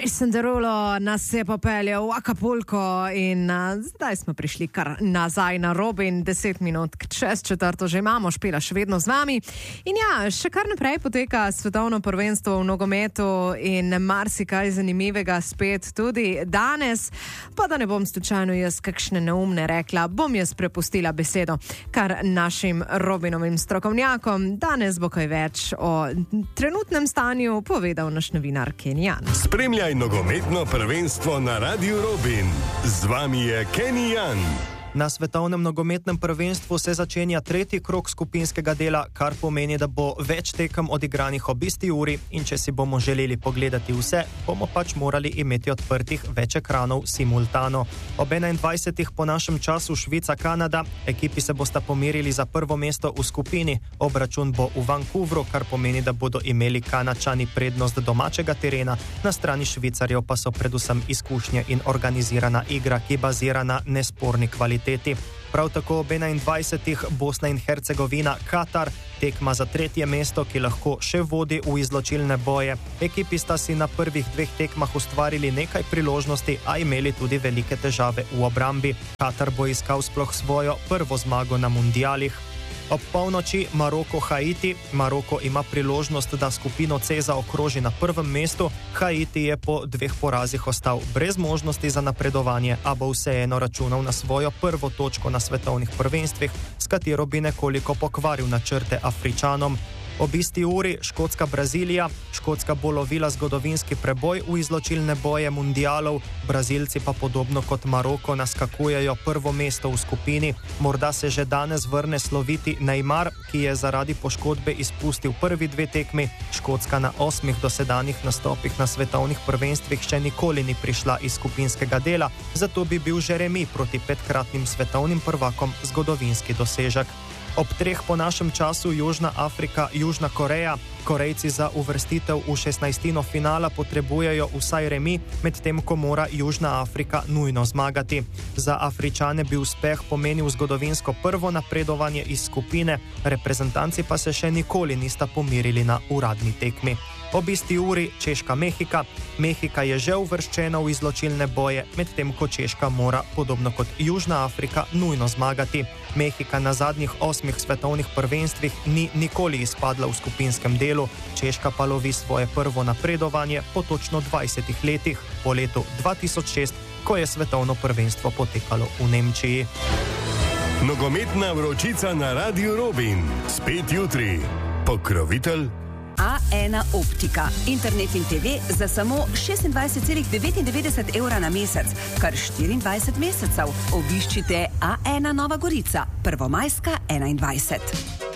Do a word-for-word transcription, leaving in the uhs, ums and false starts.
Jason Derulo nas je popeljal v Acapulco in uh, zdaj smo prišli kar nazaj na Robin, deset minut čez četrto že imamo, Špela še vedno z vami. In ja, še kar naprej poteka svetovno prvenstvo v nogometu in marsikaj zanimivega spet tudi danes. Pa da ne bom slučajno jaz kakšne neumne rekla, bom jaz prepustila besedo kar našim Robinovim strokovnjakom. Danes bo kaj več o trenutnem stanju povedal naš novinar Kenny Jan. Spremljaj nogometno prvenstvo na Radiu Robin. Z vami je Kenny Jan. Na svetovnem nogometnem prvenstvu se začenja tretji krog skupinskega dela, kar pomeni, da bo več tekem odigranih ob isti uri in če si bomo želeli pogledati vse, bomo pač morali imeti odprtih več ekranov simultano. Ob enaindvajsetih po našem času Švica-Kanada, ekipi se bosta pomerili za prvo mesto v skupini, obračun bo v Vancouvru, kar pomeni, da bodo imeli Kanačani prednost domačega terena, na strani Švicarjev pa so predvsem izkušnje in organizirana igra, ki bazira na nesporni kvaliteti. Prav tako ob enaindvajsetih Bosna in Hercegovina, Katar, tekma za tretje mesto, ki lahko še vodi v izločilne boje. Ekipi sta si na prvih dveh tekmah ustvarili nekaj priložnosti, a imeli tudi velike težave v obrambi. Katar bo iskal sploh svojo prvo zmago na mundialih. Ob polnoči Maroko-Haiti. Maroko ima priložnost, da skupino C zaokroži na prvem mestu. Haiti je po dveh porazih ostal brez možnosti za napredovanje, a bo vseeno računal na svojo prvo točko na svetovnih prvenstvih, s katero bi nekoliko pokvaril načrte Afričanom. Ob isti uri Škotska-Brazilija. Škotska bo lovila zgodovinski preboj v izločilne boje mundialov, Brazilci pa podobno kot Maroko naskakujejo prvo mesto v skupini. Morda se že danes vrne sloviti Neymar, ki je zaradi poškodbe izpustil prvi dve tekmi. Škotska na osmih dosedanjih nastopih na svetovnih prvenstvih še nikoli ni prišla iz skupinskega dela, zato bi bil že remi proti petkratnim svetovnim prvakom zgodovinski dosežek. Ob treh po našem času Južna Afrika, Južna Koreja. Korejci za uvrstitev v šestnajstino finala potrebujejo vsaj remi, medtem ko mora Južna Afrika nujno zmagati. Za Afričane bi uspeh pomenil zgodovinsko prvo napredovanje iz skupine, reprezentanci pa se še nikoli nista pomirili na uradni tekmi. Ob isti uri Češka-Mehika. Mehika je že uvrščena v izločilne boje, medtem ko Češka mora, podobno kot Južna Afrika, nujno zmagati. Mehika na zadnjih osmih svetovnih prvenstvih ni nikoli izpadla v skupinskem delu, Češka pa lovi svoje prvo napredovanje po točno dvajsetih letih, po letu dva tisoč šest, ko je svetovno prvenstvo potekalo v Nemčiji. Nogometna vročica na Radiu Robin. Spet jutri. Pokrovitelj A ena Optika. Internet in te ve za samo šestindvajset celih devetindevetdeset evra na mesec, kar štiriindvajset mesecev. Obiščite A ena Nova Gorica, Prvomajska enaindvajset.